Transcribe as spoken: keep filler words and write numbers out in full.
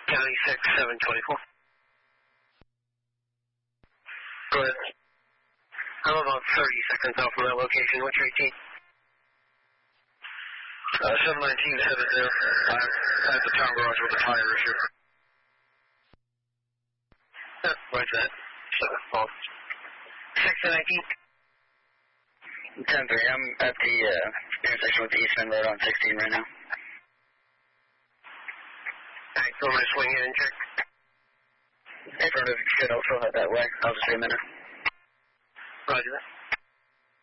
County six, seven twenty-four. Go ahead. I'm about thirty seconds out from that location. What's your eighteen? Uh, seven nineteen, seven zero. I'm at the town garage with a tire issue. Uh, where's that? seven, oh. six nineteen. ten three, I'm at the uh, intersection with the Eastman Road on sixteen right now. Alright, so I'm going to swing in and check. Affirmative, should also head that way. I'll just be a minute. Roger that.